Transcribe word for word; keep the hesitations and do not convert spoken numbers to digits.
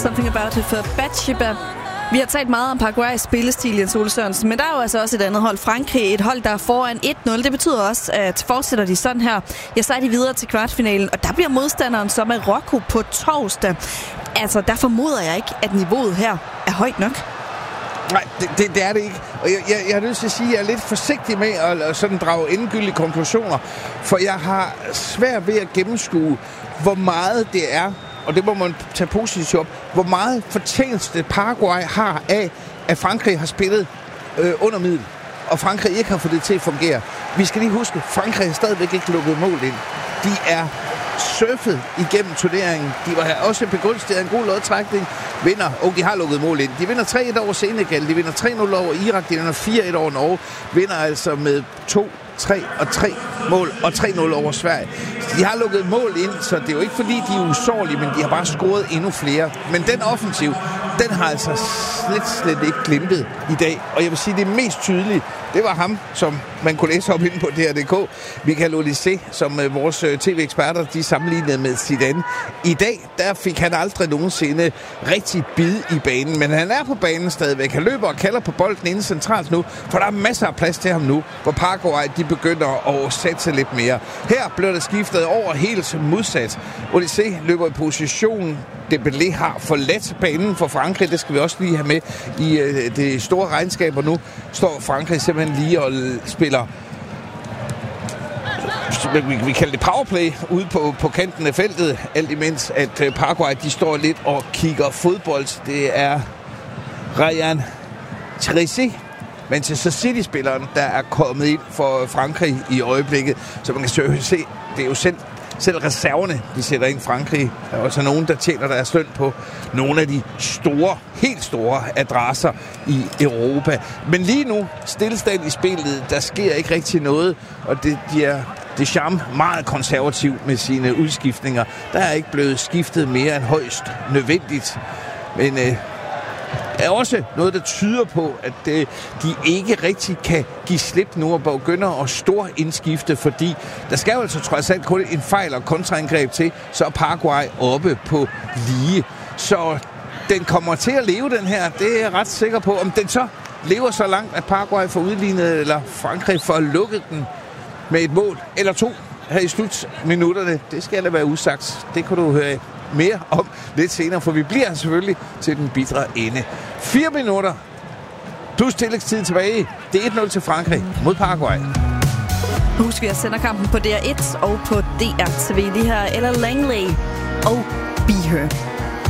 Something About It for Bathsheba. Vi har talt meget om Paraguays spillestil, Jens Ole Sørensen, men der er jo altså også et andet hold, Frankrig, et hold, der er foran et nul. Det betyder også, at fortsætter de sådan her, ja, så er de videre til kvartfinalen, og der bliver modstanderen så Marokko på torsdag. Altså, der formoder jeg ikke, at niveauet her er højt nok. Nej, det, det, det er det ikke. Og jeg, jeg, jeg har lyst til at sige, at jeg er lidt forsigtig med at, at sådan drage endegyldige konklusioner, for jeg har svært ved at gennemskue, hvor meget det er, og det må man tage positivt op, hvor meget fortjeneste Paraguay har af, at Frankrig har spillet øh, under middel, og Frankrig ikke har fået det til at fungere. Vi skal lige huske, Frankrig har stadigvæk ikke lukket mål ind. De er surfet igennem turneringen. De var også begunstiget af en god lodtrækning. Vinder, og de har lukket mål ind. De vinder tre et over Senegal, de vinder tre nul over Irak, de vinder fire et over Norge, vinder altså med to, tre og tre mål, og tre nul over Sverige. De har lukket mål ind, så det er jo ikke fordi, de er usårlige, men de har bare scoret endnu flere. Men den offensiv, den har altså slet, slet ikke glimtet i dag. Og jeg vil sige, det mest tydelige, det var ham, som man kunne læse op inde på D R punktum d k, Michael Olise, som uh, vores uh, tv-eksperter, de sammenlignede med Zidane. I dag, der fik han aldrig nogensinde rigtig bid i banen, men han er på banen stadigvæk. Han løber og kalder på bolden inde centralt nu, for der er masser af plads til ham nu, hvor Paraguay, de begynder at sætte lidt mere. Her blev det skiftet over helt modsat. Olise løber i position. Dembélé har forladt banen for Frankrig. Det skal vi også lige have med i øh, det store regnskab. Og nu står Frankrig simpelthen lige og spiller, vi, vi kalder det powerplay, ude på, på kanten af feltet. Alt imens, at øh, Paraguay, de står lidt og kigger fodbold. Det er Ryan Cheryssi, Manchester City-spilleren, der er kommet ind for Frankrig i øjeblikket. Så man kan se, det er jo selv Selv reserverne, de sætter ind Frankrig. Der er også nogen, der tjener deres løn på nogle af de store, helt store adresser i Europa. Men lige nu, stillestand i spillet, der sker ikke rigtig noget, og det, de er Deschamps meget konservativ med sine udskiftninger. Der er ikke blevet skiftet mere end højst nødvendigt. Men øh, er også noget, der tyder på, at øh, de ikke rigtig kan give slip nu og begynder at stor indskifte, fordi der skal jo altså trods alt kun en fejl og kontraangreb til, så er Paraguay oppe på lige. Så den kommer til at leve, den her. Det er jeg ret sikker på. Om den så lever så langt, at Paraguay får udlignet, eller Frankrig får lukket den med et mål eller to her i slutminutterne, det skal da være usagt. Det kan du høre mere om lidt senere, for vi bliver selvfølgelig til den bitre ende. Fire minutter plus tillægstid tilbage. Det er et nul til Frankrig mod Paraguay. Husk, vi at sender kampen på D R et og på D R T V. Det her Ella Langley og Be Her.